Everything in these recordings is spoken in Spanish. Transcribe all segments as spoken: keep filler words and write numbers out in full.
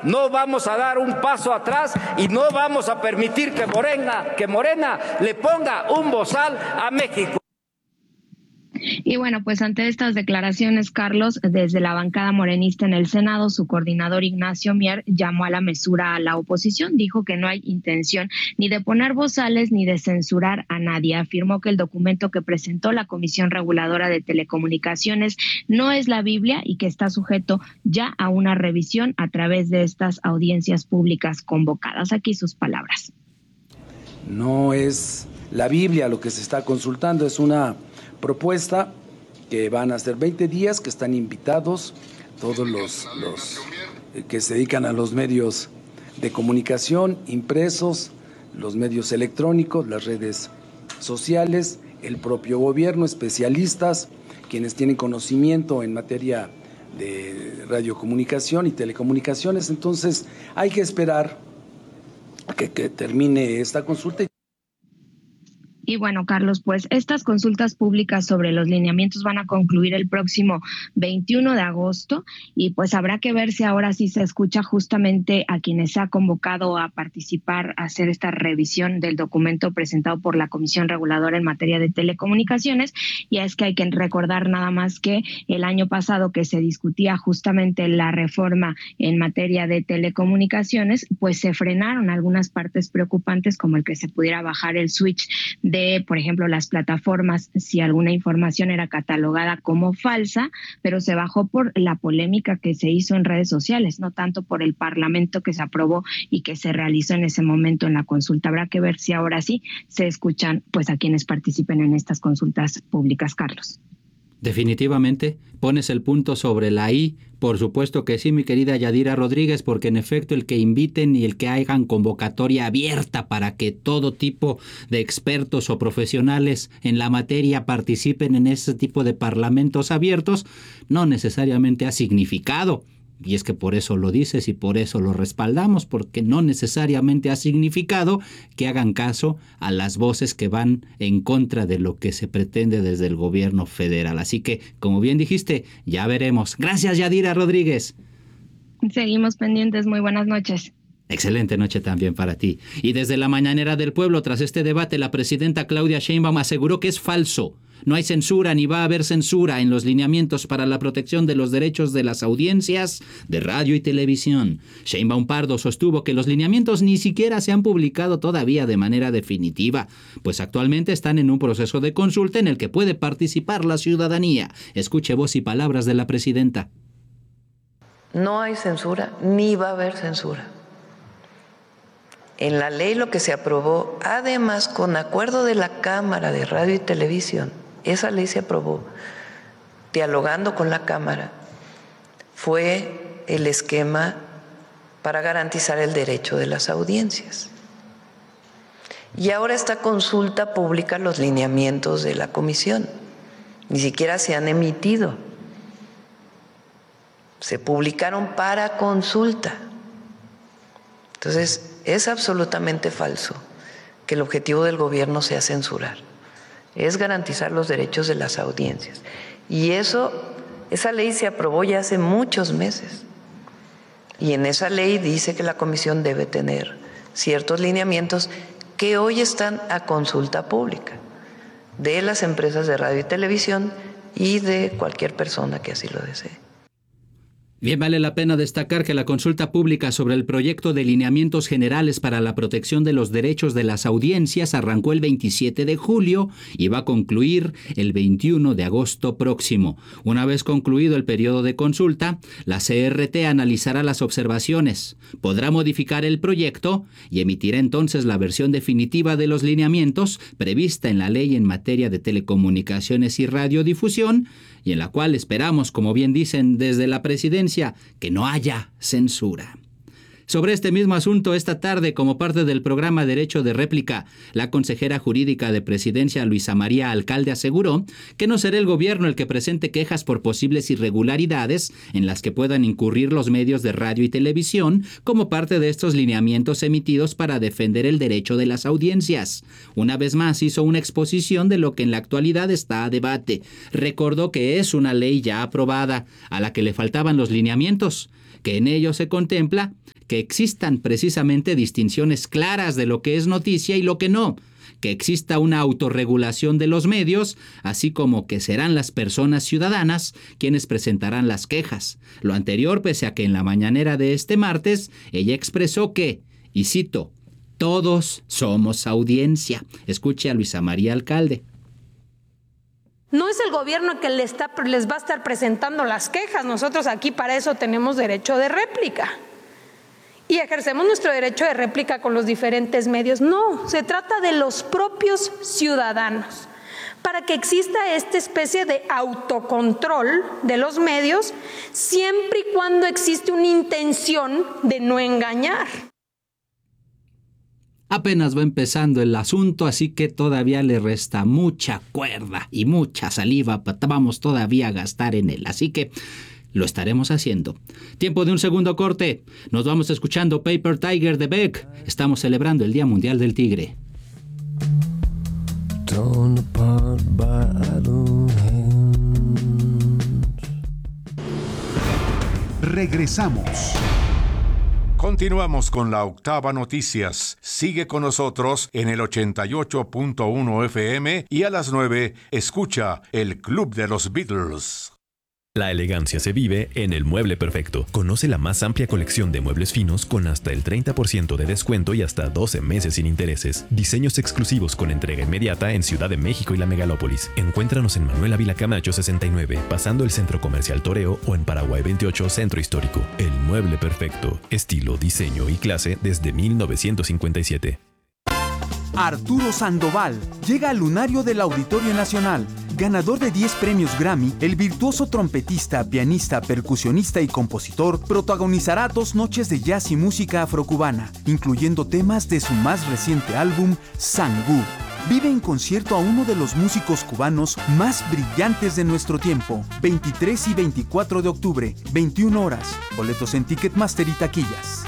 no vamos a dar un paso atrás y no vamos a permitir que Morena, que Morena le ponga un bozal a México. Y bueno, pues ante estas declaraciones, Carlos, desde la bancada morenista en el Senado, su coordinador Ignacio Mier llamó a la mesura a la oposición. Dijo que no hay intención ni de poner bozales ni de censurar a nadie. Afirmó que el documento que presentó la Comisión Reguladora de Telecomunicaciones no es la Biblia y que está sujeto ya a una revisión a través de estas audiencias públicas convocadas. Aquí sus palabras. No es la Biblia lo que se está consultando, es una propuesta que van a ser veinte días, que están invitados todos los, los que se dedican a los medios de comunicación, impresos, los medios electrónicos, las redes sociales, el propio gobierno, especialistas, quienes tienen conocimiento en materia de radiocomunicación y telecomunicaciones. Entonces hay que esperar a que, que termine esta consulta. Y bueno, Carlos, pues estas consultas públicas sobre los lineamientos van a concluir el próximo veintiuno de agosto y pues habrá que ver si ahora sí se escucha justamente a quienes se ha convocado a participar, a hacer esta revisión del documento presentado por la Comisión Reguladora en materia de telecomunicaciones. Y es que hay que recordar nada más que el año pasado que se discutía justamente la reforma en materia de telecomunicaciones, pues se frenaron algunas partes preocupantes como el que se pudiera bajar el switch de, por ejemplo, las plataformas, si alguna información era catalogada como falsa, pero se bajó por la polémica que se hizo en redes sociales, no tanto por el Parlamento que se aprobó y que se realizó en ese momento en la consulta. Habrá que ver si ahora sí se escuchan pues a quienes participen en estas consultas públicas, Carlos. Definitivamente, pones el punto sobre la I. Por supuesto que sí, mi querida Yadira Rodríguez, porque en efecto el que inviten y el que hagan convocatoria abierta para que todo tipo de expertos o profesionales en la materia participen en ese tipo de parlamentos abiertos, no necesariamente ha significado. Y es que por eso lo dices y por eso lo respaldamos, porque no necesariamente ha significado que hagan caso a las voces que van en contra de lo que se pretende desde el gobierno federal. Así que, como bien dijiste, ya veremos. Gracias, Yadira Rodríguez. Seguimos pendientes. Muy buenas noches. Excelente noche también para ti. Y desde la Mañanera del Pueblo, tras este debate, la presidenta Claudia Sheinbaum aseguró que es falso. No hay censura ni va a haber censura en los lineamientos para la protección de los derechos de las audiencias de radio y televisión. Sheinbaum Pardo sostuvo que los lineamientos ni siquiera se han publicado todavía de manera definitiva, pues actualmente están en un proceso de consulta en el que puede participar la ciudadanía. Escuche voz y palabras de la presidenta. No hay censura ni va a haber censura. En la ley lo que se aprobó, además con acuerdo de la Cámara de Radio y Televisión, esa ley se aprobó dialogando con la Cámara, fue el esquema para garantizar el derecho de las audiencias. Y ahora esta consulta pública, los lineamientos de la comisión, ni siquiera se han emitido. Se publicaron para consulta. Entonces, es absolutamente falso que el objetivo del gobierno sea censurar. Es garantizar los derechos de las audiencias. Y eso, esa ley se aprobó ya hace muchos meses. Y en esa ley dice que la comisión debe tener ciertos lineamientos que hoy están a consulta pública de las empresas de radio y televisión y de cualquier persona que así lo desee. Bien, vale la pena destacar que la consulta pública sobre el proyecto de lineamientos generales para la protección de los derechos de las audiencias arrancó el veintisiete de julio y va a concluir el veintiuno de agosto próximo. Una vez concluido el periodo de consulta, la C R T analizará las observaciones, podrá modificar el proyecto y emitirá entonces la versión definitiva de los lineamientos prevista en la ley en materia de telecomunicaciones y radiodifusión, y en la cual esperamos, como bien dicen desde la presidencia, que no haya censura. Sobre este mismo asunto, esta tarde, como parte del programa Derecho de Réplica, la consejera jurídica de Presidencia, Luisa María Alcalde, aseguró que no será el gobierno el que presente quejas por posibles irregularidades en las que puedan incurrir los medios de radio y televisión como parte de estos lineamientos emitidos para defender el derecho de las audiencias. Una vez más hizo una exposición de lo que en la actualidad está a debate. Recordó que es una ley ya aprobada, a la que le faltaban los lineamientos, que en ello se contempla que existan precisamente distinciones claras de lo que es noticia y lo que no, que exista una autorregulación de los medios, así como que serán las personas ciudadanas quienes presentarán las quejas. Lo anterior, pese a que en la mañanera de este martes ella expresó que, y cito, todos somos audiencia. Escuche a Luisa María Alcalde. No es el gobierno que les, está, les va a estar presentando las quejas. Nosotros aquí para eso tenemos derecho de réplica. Y ejercemos nuestro derecho de réplica con los diferentes medios. No, se trata de los propios ciudadanos. Para que exista esta especie de autocontrol de los medios, siempre y cuando existe una intención de no engañar. Apenas va empezando el asunto, así que todavía le resta mucha cuerda y mucha saliva. Vamos todavía a gastar en él, así que lo estaremos haciendo. Tiempo de un segundo corte. Nos vamos escuchando Paper Tiger de Beck. Estamos celebrando el Día Mundial del Tigre. Torn apart by idle hands. Regresamos. Continuamos con la Octava Noticias. Sigue con nosotros en el ochenta y ocho punto uno F M y a las nueve escucha el Club de los Beatles. La elegancia se vive en El Mueble Perfecto. Conoce la más amplia colección de muebles finos con hasta el treinta por ciento de descuento y hasta doce meses sin intereses. Diseños exclusivos con entrega inmediata en Ciudad de México y la Megalópolis. Encuéntranos en Manuel Ávila Camacho sesenta y nueve, pasando el Centro Comercial Toreo, o en Paraguay veintiocho, Centro Histórico. El Mueble Perfecto. Estilo, diseño y clase desde mil novecientos cincuenta y siete. Arturo Sandoval llega al lunario del Auditorio Nacional. Ganador de diez premios Grammy, el virtuoso trompetista, pianista, percusionista y compositor protagonizará dos noches de jazz y música afrocubana, incluyendo temas de su más reciente álbum, Sangú. Vive en concierto a uno de los músicos cubanos más brillantes de nuestro tiempo. veintitrés y veinticuatro de octubre, veintiuna horas. Boletos en Ticketmaster y taquillas.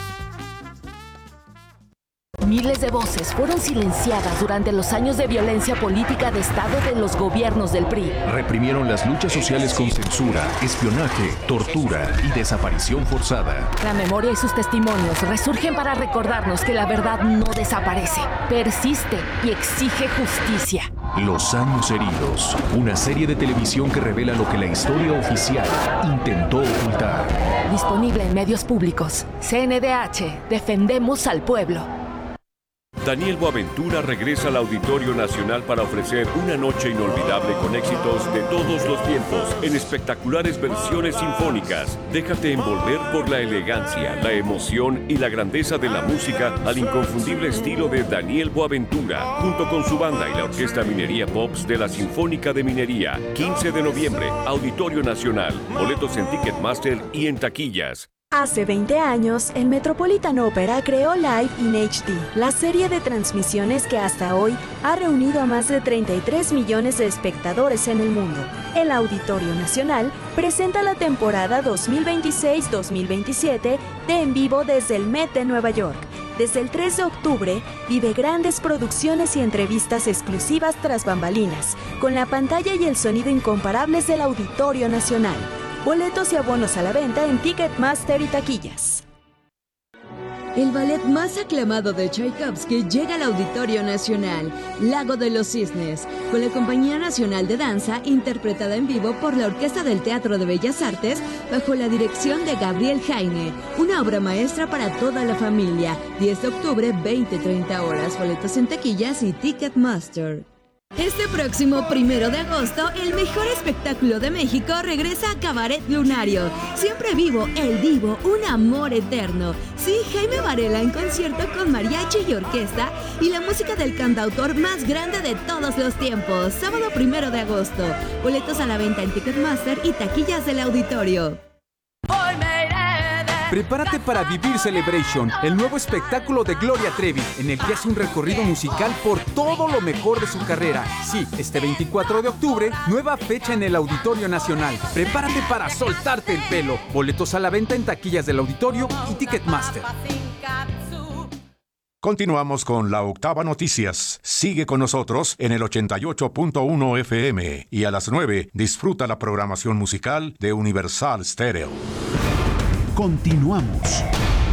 Miles de voces fueron silenciadas durante los años de violencia política de Estado de los gobiernos del P R I. Reprimieron las luchas sociales con censura, espionaje, tortura y desaparición forzada. La memoria y sus testimonios resurgen para recordarnos que la verdad no desaparece, persiste y exige justicia. Los años heridos, una serie de televisión que revela lo que la historia oficial intentó ocultar. Disponible en medios públicos. C N D H, defendemos al pueblo. Daniel Boaventura regresa al Auditorio Nacional para ofrecer una noche inolvidable con éxitos de todos los tiempos en espectaculares versiones sinfónicas. Déjate envolver por la elegancia, la emoción y la grandeza de la música al inconfundible estilo de Daniel Boaventura, junto con su banda y la Orquesta Minería Pops de la Sinfónica de Minería. quince de noviembre, Auditorio Nacional. Boletos en Ticketmaster y en taquillas. Hace veinte años, el Metropolitan Opera creó Live in H D, la serie de transmisiones que hasta hoy ha reunido a más de treinta y tres millones de espectadores en el mundo. El Auditorio Nacional presenta la temporada dos mil veintiséis dos mil veintisiete de En Vivo desde el Met de Nueva York. Desde el tres de octubre, vive grandes producciones y entrevistas exclusivas tras bambalinas, con la pantalla y el sonido incomparables del Auditorio Nacional. Boletos y abonos a la venta en Ticketmaster y taquillas. El ballet más aclamado de Tchaikovsky llega al Auditorio Nacional, Lago de los Cisnes, con la Compañía Nacional de Danza, interpretada en vivo por la Orquesta del Teatro de Bellas Artes, bajo la dirección de Gabriel Jaime. Una obra maestra para toda la familia. diez de octubre, veinte a treinta horas. Boletos en taquillas y Ticketmaster. Este próximo primero de agosto, el mejor espectáculo de México regresa a Cabaret Lunario. Siempre vivo, el divo, un amor eterno. Sí, Jaime Varela en concierto con mariachi y orquesta y la música del cantautor más grande de todos los tiempos. Sábado primero de agosto. Boletos a la venta en Ticketmaster y taquillas del auditorio. Prepárate para vivir Celebration, el nuevo espectáculo de Gloria Trevi, en el que hace un recorrido musical por todo lo mejor de su carrera. Sí, este veinticuatro de octubre, nueva fecha en el Auditorio Nacional. Prepárate para soltarte el pelo. Boletos a la venta en taquillas del auditorio y Ticketmaster. Continuamos con la Octava Noticias. Sigue con nosotros en el ochenta y ocho punto uno F M y a las nueve disfruta la programación musical de Universal Stereo. Continuamos.